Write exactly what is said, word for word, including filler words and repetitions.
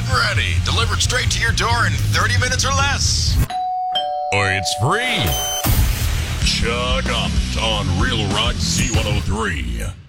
ready. Delivered straight to your door in thirty minutes or less. Or it's free. Chug up on Real Rock Z one oh three.